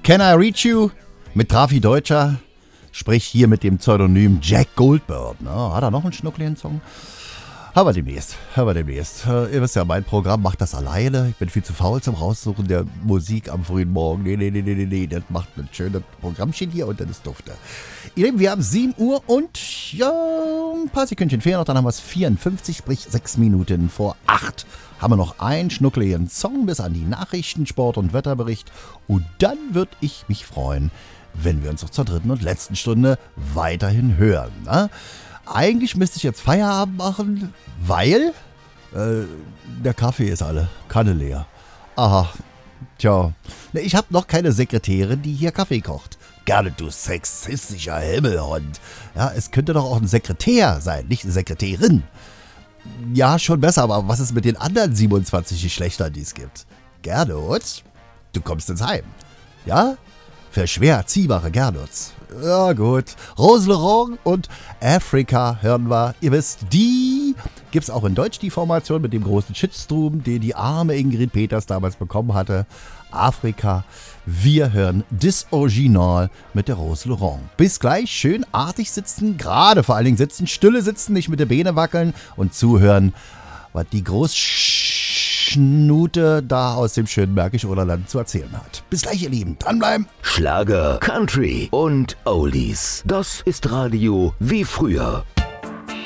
Can I Reach You mit Trafi Deutscher, sprich hier mit dem Pseudonym Jack Goldberg. Na, hat er noch einen Schnuckligen-Song? Hören wir demnächst. Ihr wisst ja, mein Programm macht das alleine. Ich bin viel zu faul zum Raussuchen der Musik am frühen Morgen. Nee. Das macht ein schönes Programmchen hier und dann ist dufte. Ihr Lieben, wir haben 7 Uhr und ja, ein paar Sekündchen fehlen noch. Dann haben wir es 54, sprich 6 Minuten vor 8. Haben wir noch einen schnuckligen Song bis an die Nachrichten, Sport und Wetterbericht. Und dann würde ich mich freuen, wenn wir uns noch zur dritten und letzten Stunde weiterhin hören. Ne? Eigentlich müsste ich jetzt Feierabend machen, weil der Kaffee ist alle, Kanne leer. Aha, tja. Ich habe noch keine Sekretärin, die hier Kaffee kocht. Gerne, du sexistischer Himmelhund. Ja, es könnte doch auch ein Sekretär sein, nicht eine Sekretärin. Ja, schon besser, aber was ist mit den anderen 27 Geschlechtern, die es gibt? Gernot, du kommst ins Heim. Ja? Für schwer erziehbare Gernots. Ja gut. Rose Laurent und Africa hören wir. Ihr wisst, die gibt's auch in Deutsch, die Formation mit dem großen Shitstorm, den die arme Ingrid Peters damals bekommen hatte. Afrika. Wir hören das Original mit der Rose Laurent. Bis gleich, schön artig sitzen, gerade vor allen Dingen sitzen, stille sitzen, nicht mit der Beine wackeln und zuhören, was die Großschnute da aus dem schönen Märkisch-Oderland zu erzählen hat. Bis gleich, ihr Lieben, dranbleiben. Schlager, Country und Oldies. Das ist Radio wie früher.